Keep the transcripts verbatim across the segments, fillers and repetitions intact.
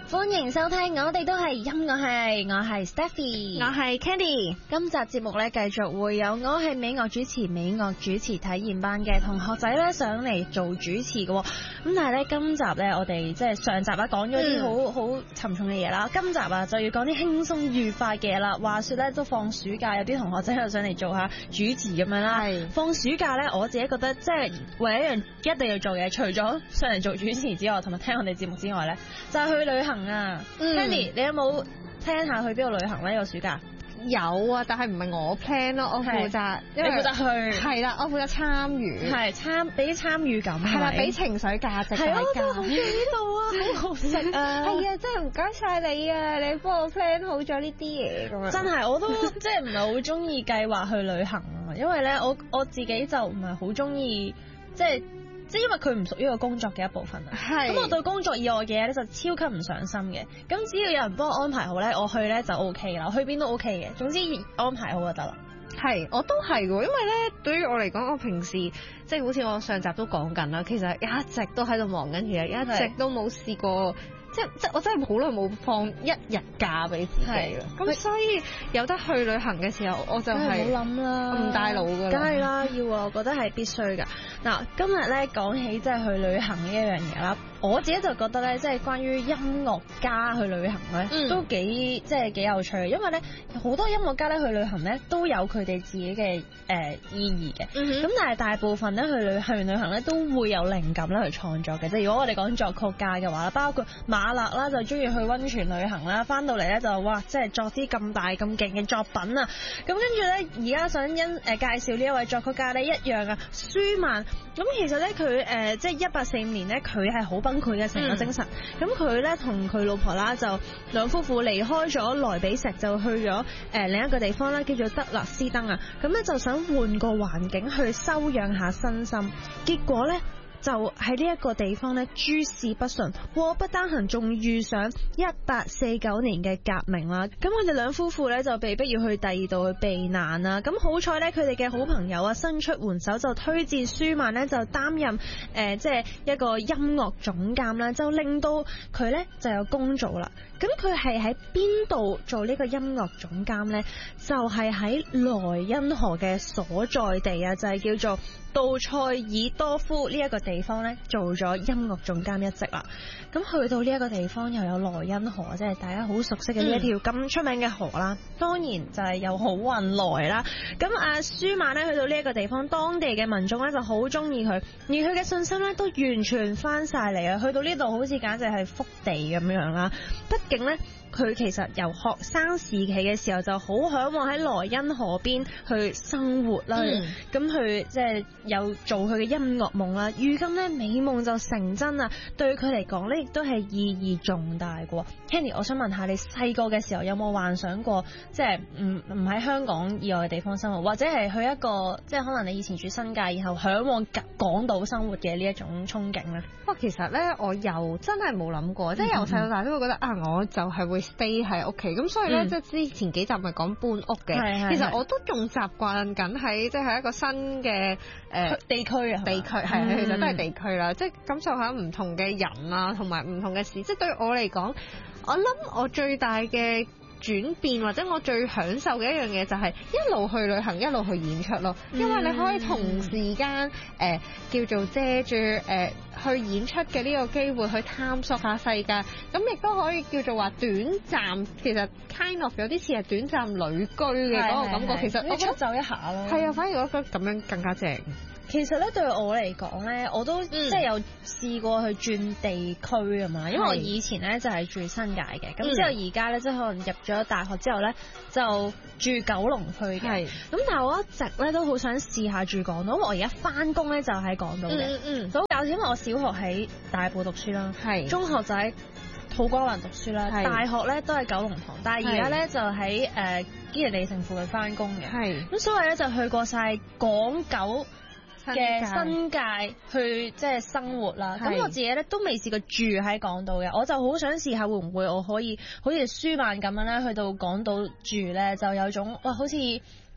歡迎收聽，我哋都係音樂系，我係 Stephy， 我係 Candy。 今集節目咧繼續會有我係美樂主持美樂主持體驗班嘅同學仔咧上嚟做主持嘅，咁但係咧今集咧我哋即係上集啊講咗啲好好沉重嘅嘢啦，今集啊就要講啲輕鬆愉快嘅嘢啦。話說咧都放暑假，有啲同學仔又上嚟做下主持咁樣啦。係放暑假咧，我自己覺得即係唯一一樣一定要做嘅，除咗上嚟做主持之外，同埋聽我哋節目之外咧，就係去旅行啊。嗯、Candy， 你有冇 plan 下去邊度旅行呢？呢個暑假有啊，但係唔係我 plan 咯，我負責，因為你負責去係啦，我負責參與， 係參俾啲參與感， 係啦，俾情緒價值大家。 係啊，我都好中意呢度啊，好好食啊， 係啊，真係唔該晒你啊，你幫我 plan 好咗呢啲嘢咁樣。 真係，我都即係唔係好中意計劃去旅行啊，因為咧我我自己就唔係好中意即係。即係因為佢唔屬於我工作嘅一部分啊，咁我對工作以外嘅嘢咧就超級唔上心嘅。咁只要有人幫我安排好咧，我去咧就 O K 啦，我去邊都 O K 嘅。總之安排好就得啦。係， 我都係嘅，因為咧對於我嚟講，我平時即係好似我上集都講緊啦，其實一直都喺度忙緊嘢，一直都冇試過。即即我真係好耐冇放一日假俾自己啦，咁所以有得去旅行嘅時候，我就係唔好諗啦， 唔帶腦㗎啦， 梗係啦，要啊，我覺得係必須㗎。嗱，今日咧講起即係去旅行呢一樣嘢啦，我自己就覺得咧，即係關於音樂家去旅行咧，嗯、都幾即係幾有趣，因為咧好多音樂家咧去旅行咧都有佢哋自己嘅誒、呃、意義嘅，咁、嗯、但係大部分咧去旅去旅行咧都會有靈感咧去創作嘅，即係如果我哋講作曲家嘅話，包括馬勒啦就中意去溫泉旅行啦，翻到嚟咧就哇即係作啲咁大咁勁嘅作品啊！咁跟住咧而家想因誒、呃、介紹呢一位作曲家咧一樣啊，舒曼。咁其實咧佢誒即係一八四五年咧佢係好崩潰嘅成個精神。咁佢咧同佢老婆啦就兩夫婦離開咗萊比錫，就去咗誒、呃、另一個地方啦，叫做德勒斯登啊。咁咧就想換個環境去修養下身心，結果咧。就喺呢一個地方咧，諸事不順，禍不單行，仲遇上一八四九年嘅革命啦。咁佢哋兩夫婦咧就被逼要去第二度去避難啦。咁好彩咧，佢哋嘅好朋友啊伸出援手，就推薦舒曼咧就擔任誒即係一個音樂總監啦，就令到佢咧就有工做啦。咁佢係喺邊度做呢個音樂總監咧？就係喺萊茵河嘅所在地啊，就係、是、叫做杜塞爾多夫呢一個地方咧，做咗音樂總監一職啦。咁去到呢一個地方又有萊茵河，即係大家好熟悉嘅呢一條咁出名嘅河啦。嗯、當然就係有好運來啦。咁阿舒曼咧去到呢一個地方，當地嘅民眾咧就好中意佢，而佢嘅信心咧都完全翻晒嚟啊！去到呢度好似簡直係福地咁樣啦。畢竟咧。佢其實由學生時期嘅時候就好嚮往喺萊茵河邊去生活啦，咁佢即係有做佢嘅音樂夢啦。如今咧美夢就成真啦，對佢嚟講咧亦都係意義重大過。Candy， 我想問下你細個嘅時候有冇幻想過，即係唔唔喺香港以外嘅地方生活，或者係去一個即係可能你以前住新界，然後嚮往港島生活嘅呢一種憧憬咧？ 哇，其實咧我又真係冇諗過，即係由細到大都會覺得啊，我就係會 stay 喺屋企，咁所以咧，即係、嗯、之前幾集咪講搬屋嘅，是是是其實我都仲習慣緊喺即係一個新嘅誒、呃、 地區啊， 地區係係、嗯、其實都係地區啦，即係感受下唔同嘅人啊，同埋唔同嘅事，即係對我嚟講，我諗我最大嘅轉變或者我最享受嘅一樣嘢就係一路去旅行一路去演出咯，因為你可以同時間誒、呃、叫做借住誒、呃、去演出嘅呢個機會去探索下世界，咁亦都可以叫做話短暫，其實 kind of 有啲似係短暫旅居嘅嗰個感覺，其實我出走一下咯， 係啊，反而我覺得咁樣更加正。 其實咧對我嚟講咧，我都、嗯、即係有試過去轉地區啊嘛，因為我以前咧就係住新界嘅，咁、嗯、之後而家咧即係可能入咗大學之後咧就住九龍區嘅，咁但係我一直咧都好想試下住港島，因為我而家翻工咧就喺港島嘅，嗯嗯，好搞笑，因為我小學喺大埔讀書啦，係中學就喺土瓜灣讀書啦，大學咧都係九龍塘，但係而家咧就喺誒堅尼地城附近翻工嘅，係咁所以咧就去過晒港九嘅新界去即係生活啦，咁我自己咧都未試過住喺港島嘅，我就好想試下會唔會我可以好似舒曼咁樣咧去到港島住咧，就有種哇好似即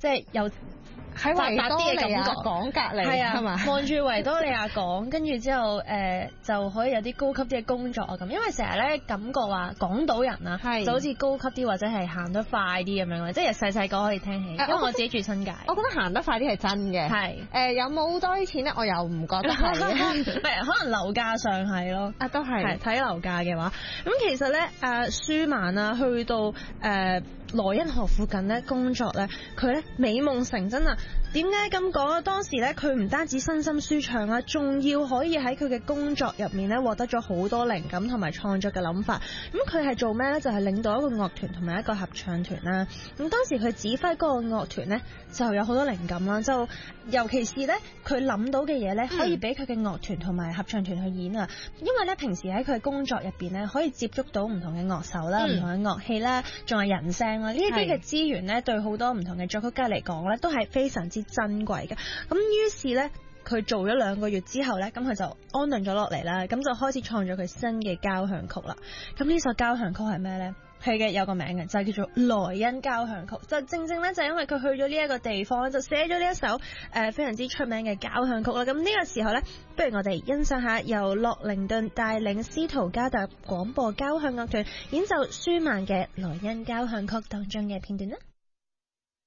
即係有喺維多利亞港隔離， 係啊， 係嘛？ 望住維多利亞港，跟住之後誒、呃、就可以有啲高級啲嘅工作啊咁。因為成日咧感覺話港島人啊，就好似高級啲或者係行得快啲咁樣，即係細細個可以聽起。因為我自己住新界， 我覺得行得快啲係真嘅。係誒、呃、有冇多啲錢咧？我又唔覺得係。 唔係可能樓價上係咯。啊，都係。係睇樓價嘅話，咁其實咧誒舒曼啊，去到誒。呃萊茵河附近咧工作咧，佢咧美夢成真啊！點解咁講啊？當時咧佢唔單止身心舒暢啦，仲要可以喺佢嘅工作入面咧獲得咗好多靈感同埋創作嘅諗法。咁佢係做咩咧？就係、是、領導一個樂團同埋一個合唱團啦。咁當時佢指揮嗰個樂團咧，就有好多靈感啦。就尤其是咧，佢諗到嘅嘢咧，可以俾佢嘅樂團同埋合唱團去演啊。因為咧平時喺佢工作入邊咧，可以接觸到唔同嘅樂手啦、唔、嗯、同嘅樂器啦，仲係人聲。呢啲嘅資源咧，對好多唔同嘅作曲家嚟講咧，都係非常之珍貴嘅。咁於是咧，佢做咗兩個月之後咧，咁佢就安頓咗落嚟啦，咁就開始創作佢新嘅交響曲啦。咁呢首交響曲係咩咧？佢嘅有個名嘅，就係叫做萊茵交響曲。就正正咧，就因為佢去咗呢一個地方，就寫咗呢一首誒、呃、非常之出名嘅交響曲啦。咁呢個時候咧，不如我哋欣賞下由洛靈頓帶領斯圖加特廣播交響樂團演奏舒曼嘅萊茵交響曲當中嘅片段啦。